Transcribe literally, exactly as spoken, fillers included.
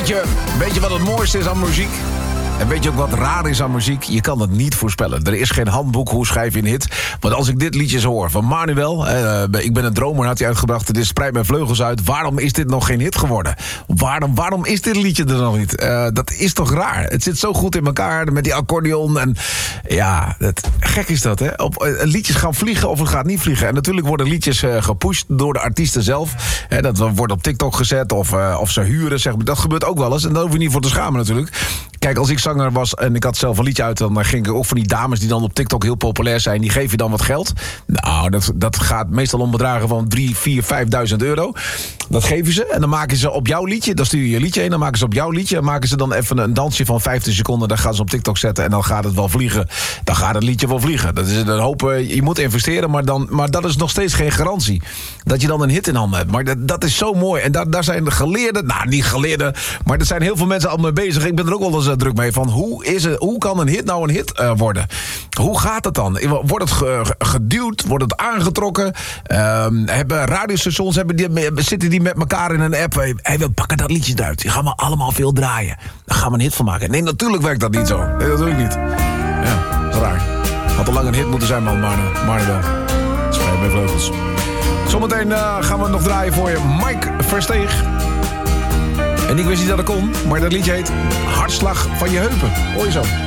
weet je, weet je wat het mooiste is aan muziek? En weet je ook wat raar is aan muziek? Je kan het niet voorspellen. Er is geen handboek hoe schrijf je een hit. Want als ik dit liedje hoor van Manuel... Uh, ik ben een dromer, had hij uitgebracht. Dit spreidt mijn vleugels uit. Waarom is dit nog geen hit geworden? Waarom, waarom is dit liedje er nog niet? Uh, dat is toch raar? Het zit zo goed in elkaar met die accordeon. En ja, het, gek is dat, hè? Op, uh, liedjes gaan vliegen of het gaat niet vliegen. En natuurlijk worden liedjes uh, gepusht door de artiesten zelf. Hè, dat wordt op TikTok gezet of, uh, of ze huren, zeg maar. Dat gebeurt ook wel eens. En daar hoef je niet voor te schamen natuurlijk. Kijk, als ik zanger was en ik had zelf een liedje uit... dan ging ik ook van die dames die dan op TikTok heel populair zijn... die geven je dan wat geld. Nou, dat, dat gaat meestal om bedragen van drie, vier, vijfduizend euro. Dat geven ze en dan maken ze op jouw liedje... dan stuur je je liedje heen, dan maken ze op jouw liedje... en maken ze dan even een dansje van vijftien seconden... dan gaan ze op TikTok zetten en dan gaat het wel vliegen. Dan gaat het liedje wel vliegen. Dat is een hoop, je moet investeren, maar, dan, maar dat is nog steeds geen garantie. Dat je dan een hit in handen hebt. Maar dat, dat is zo mooi. En daar, daar zijn de geleerden... nou, niet geleerden... maar er zijn heel veel mensen al mee bezig. Ik ben er ook wel eens druk mee van... hoe, is het, hoe kan een hit nou een hit uh, worden? Hoe gaat het dan? Wordt het ge, geduwd? Wordt het aangetrokken? Uh, hebben radiostations hebben die, zitten die met elkaar in een app? Hey, we pakken dat liedje eruit. Die gaan we allemaal veel draaien. Daar gaan we een hit van maken. Nee, natuurlijk werkt dat niet zo. Nee, dat doe ik niet. Ja, dat is raar. Had al lang een hit moeten zijn, man. Maar, maar wel. Spijt mijn vleugels. Zometeen uh, gaan we het nog draaien voor je. Mike Versteeg. En ik wist niet dat het kon, maar dat liedje heet Hartslag van je heupen. Hoor je zo.